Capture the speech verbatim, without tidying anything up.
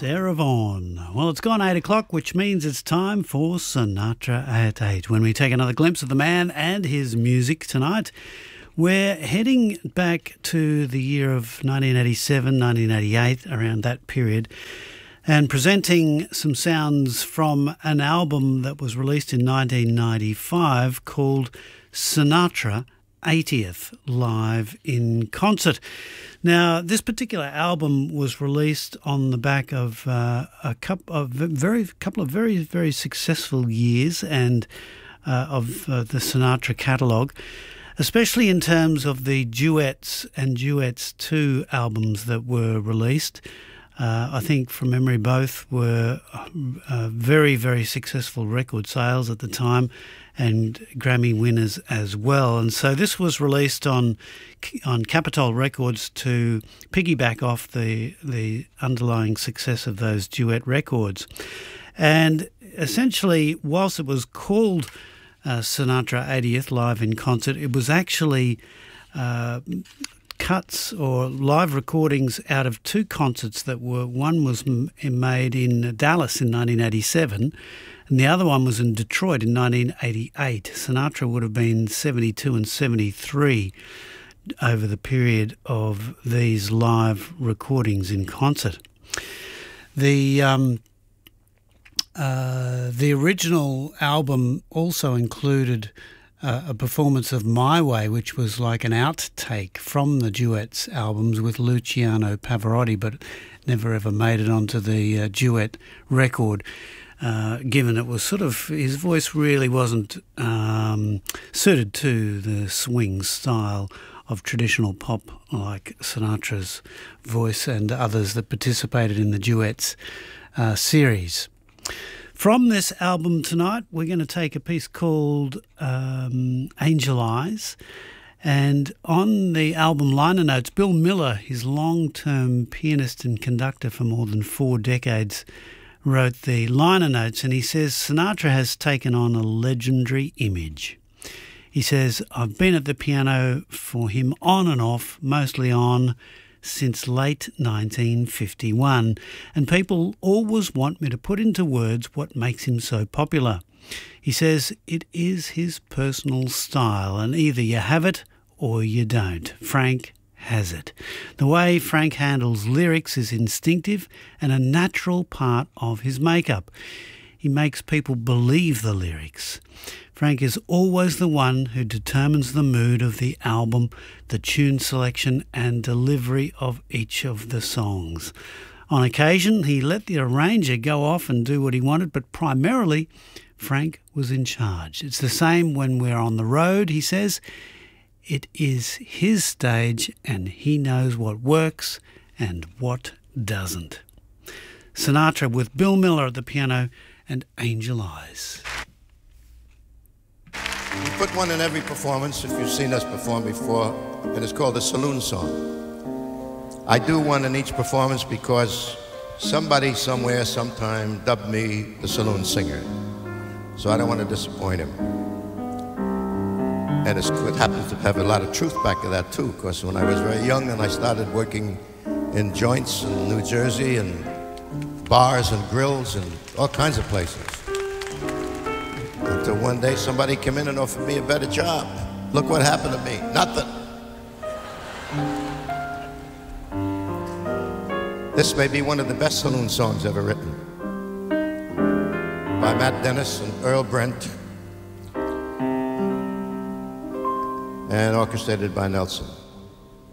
Sarah Vaughan. Well, it's gone eight o'clock, which means it's time for Sinatra at eight. When we take another glimpse of the man and his music tonight, we're heading back to the year of nineteen eighty-seven, nineteen eighty-eight, around that period, and presenting some sounds from an album that was released in nineteen ninety-five called Sinatra eightieth Live in Concert. Now, this particular album was released on the back of uh, a couple of very, couple of very, very successful years and uh, of uh, the Sinatra catalogue, especially in terms of the duets and duets two albums that were released. Uh, I think from memory both were uh, very, very successful record sales at the time and Grammy winners as well. And so this was released on on Capitol Records to piggyback off the, the underlying success of those duet records. And essentially, whilst it was called uh, Sinatra eightieth Live in Concert, it was actually Uh, cuts or live recordings out of two concerts that were, one was m- made in Dallas in nineteen eighty-seven and the other one was in Detroit in nineteen eighty-eight. Sinatra would have been seventy-two and seventy-three over the period of these live recordings in concert. The um, uh, the original album also included Uh, a performance of My Way, which was like an outtake from the duets albums with Luciano Pavarotti, but never ever made it onto the uh, duet record, uh, given it was sort of, his voice really wasn't um, suited to the swing style of traditional pop like Sinatra's voice and others that participated in the duets uh, series. From this album tonight, we're going to take a piece called um, Angel Eyes. And on the album liner notes, Bill Miller, his long-term pianist and conductor for more than four decades, wrote the liner notes, and he says, Sinatra has taken on a legendary image. He says, I've been at the piano for him on and off, mostly on, since late nineteen fifty-one, and people always want me to put into words what makes him so popular. He says it is his personal style, and either you have it or you don't. Frank has it. The way Frank handles lyrics is instinctive and a natural part of his makeup. He makes people believe the lyrics. Frank is always the one who determines the mood of the album, the tune selection and delivery of each of the songs. On occasion, he let the arranger go off and do what he wanted, but primarily, Frank was in charge. It's the same when we're on the road, he says. It is his stage and he knows what works and what doesn't. Sinatra with Bill Miller at the piano and Angel Eyes. We put one in every performance, if you've seen us perform before, and it's called the Saloon Song. I do one in each performance because somebody somewhere sometime dubbed me the saloon singer. So I don't want to disappoint him. And it's, it happens to have a lot of truth back to that too, because when I was very young and I started working in joints in New Jersey and bars and grills and all kinds of places, until one day somebody came in and offered me a better job. Look what happened to me. Nothing. This may be one of the best saloon songs ever written, by Matt Dennis and Earl Brent, and orchestrated by Nelson.